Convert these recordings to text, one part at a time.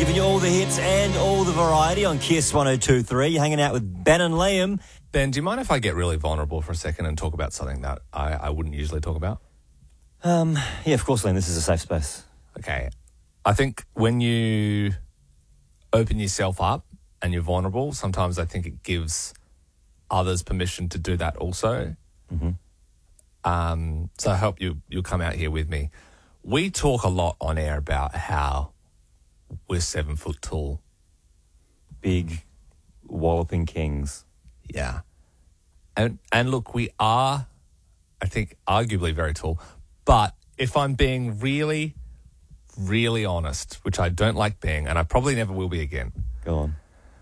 Giving you all the hits and all the variety on Kiss 102.3. You're hanging out with Ben and Liam. Ben, do you mind if I get really vulnerable for a second and talk about something that I wouldn't usually talk about? Yeah, of course, Liam. This is a safe space. Okay. I think when you open yourself up and you're vulnerable, sometimes I think it gives others permission to do that also. Mm-hmm. So I hope you'll come out here with me. We talk a lot on air about how we're 7 foot tall. Big, walloping kings. Yeah. And look, we are, I think, arguably very tall. But if I'm being really, really honest, which I don't like being, and I probably never will be again. Go on.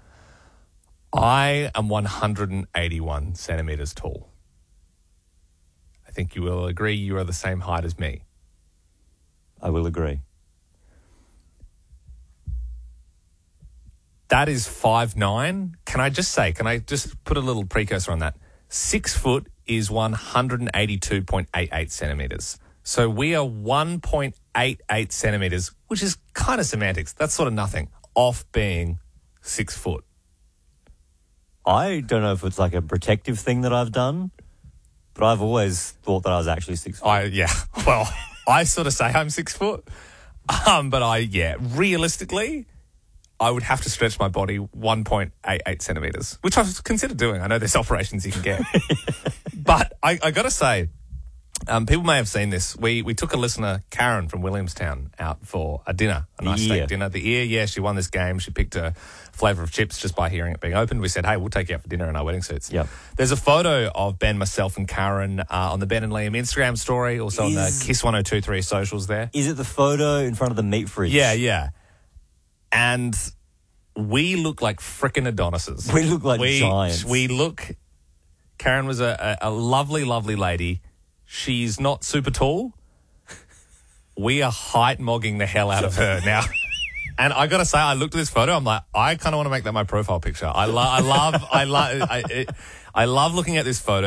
I am 181 centimetres tall. I think you will agree you are the same height as me. I will agree. That is 5'9". Can I just put a little precursor on that? 6 foot is 182.88 centimetres. So we are 1.88 centimetres, which is kind of semantics. That's sort of nothing, off being 6 foot. I don't know if it's like a protective thing that I've done, but I've always thought that I was actually 6 foot. Well, I sort of say I'm 6 foot. But realistically, I would have to stretch my body 1.88 centimetres, which I've considered doing. I know there's operations you can get. But I got to say, people may have seen this. We took a listener, Karen from Williamstown, out for a dinner, a nice steak dinner. The Ear, yeah, she won this game. She picked a flavour of chips just by hearing it being opened. We said, hey, we'll take you out for dinner in our wedding suits. Yep. There's a photo of Ben, myself and Karen on the Ben and Liam Instagram story, also on the Kiss 102.3 socials there. Is it the photo in front of the meat fridge? Yeah. And we look like frickin' Adonises. We look like giants. Karen was a lovely, lovely lady. She's not super tall. We are height-mogging the hell out of her now. And I got to say, I looked at this photo. I'm like, I kind of want to make that my profile picture. I love looking at this photo.